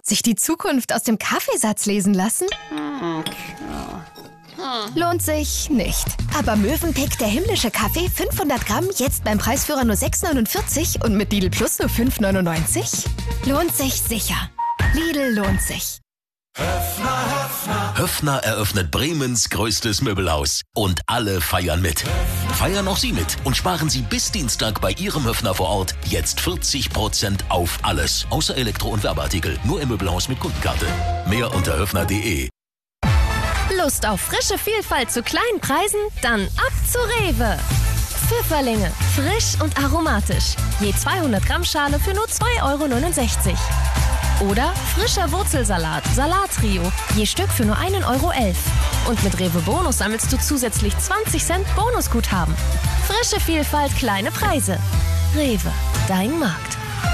Sich die Zukunft aus dem Kaffeesatz lesen lassen? Lohnt sich nicht. Aber Mövenpick, der himmlische Kaffee, 500 Gramm, jetzt beim Preisführer nur 6,49 und mit Lidl Plus nur 5,99? Lohnt sich sicher. Lidl lohnt sich. Höffner eröffnet Bremens größtes Möbelhaus. Und alle feiern mit. Feiern auch Sie mit und sparen Sie bis Dienstag bei Ihrem Höffner vor Ort jetzt 40% auf alles. Außer Elektro- und Werbeartikel. Nur im Möbelhaus mit Kundenkarte. Mehr unter höffner.de. Lust auf frische Vielfalt zu kleinen Preisen? Dann ab zu Rewe. Pfifferlinge, frisch und aromatisch. Je 200 Gramm Schale für nur 2,69 €. Oder frischer Wurzelsalat, Salattrio, je Stück für nur 1,11 €. Und mit Rewe Bonus sammelst du zusätzlich 20 Cent Bonusguthaben. Frische Vielfalt, kleine Preise. Rewe, dein Markt.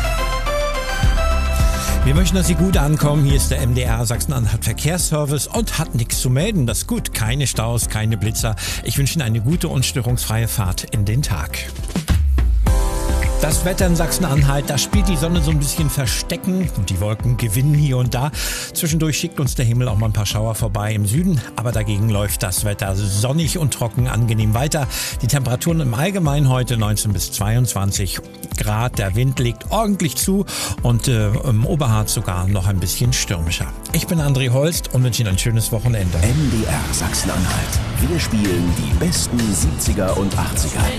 Wir möchten, dass Sie gut ankommen. Hier ist der MDR Sachsen-Anhalt Verkehrsservice und hat nichts zu melden. Das ist gut. Keine Staus, keine Blitzer. Ich wünsche Ihnen eine gute und störungsfreie Fahrt in den Tag. Das Wetter in Sachsen-Anhalt, da spielt die Sonne so ein bisschen verstecken und die Wolken gewinnen hier und da. Zwischendurch schickt uns der Himmel auch mal ein paar Schauer vorbei im Süden, aber dagegen läuft das Wetter sonnig und trocken angenehm weiter. Die Temperaturen im Allgemeinen heute 19 bis 22 Grad. Der Wind legt ordentlich zu und im Oberharz sogar noch ein bisschen stürmischer. Ich bin André Holst und wünsche Ihnen ein schönes Wochenende. MDR Sachsen-Anhalt. Wir spielen die besten 70er und 80er.